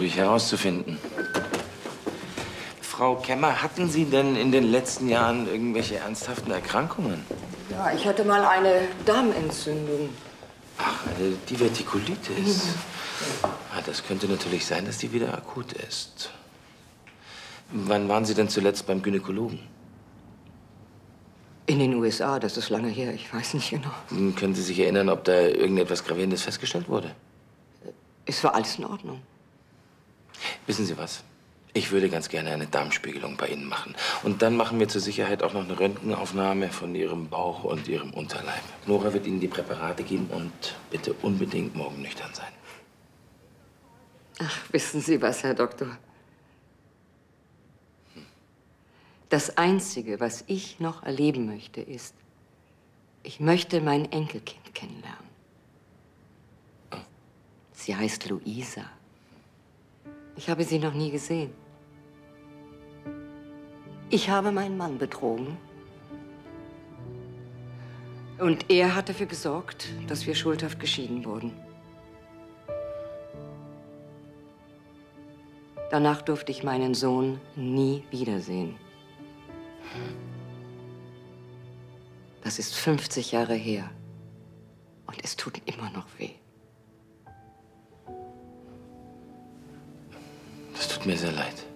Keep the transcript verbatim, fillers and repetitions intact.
versuche ich herauszufinden. Frau Kemmer, hatten Sie denn in den letzten Jahren irgendwelche ernsthaften Erkrankungen? Ja, ich hatte mal eine Darmentzündung. Ach, eine Divertikulitis. Ah, das könnte natürlich sein, dass die wieder akut ist. Wann waren Sie denn zuletzt beim Gynäkologen? In den U S A, das ist lange her, ich weiß nicht genau. Hm, können Sie sich erinnern, ob da irgendetwas Gravierendes festgestellt wurde? Es war alles in Ordnung. Wissen Sie was? Ich würde ganz gerne eine Darmspiegelung bei Ihnen machen. Und dann machen wir zur Sicherheit auch noch eine Röntgenaufnahme von Ihrem Bauch und Ihrem Unterleib. Nora wird Ihnen die Präparate geben und bitte unbedingt morgen nüchtern sein. Ach, wissen Sie was, Herr Doktor? Das Einzige, was ich noch erleben möchte, ist, ich möchte mein Enkelkind kennenlernen. Sie heißt Luisa. Ich habe sie noch nie gesehen. Ich habe meinen Mann betrogen. Und er hat dafür gesorgt, dass wir schuldhaft geschieden wurden. Danach durfte ich meinen Sohn nie wiedersehen. Das ist fünfzig Jahre her. Und es tut immer noch weh. Das tut mir sehr leid.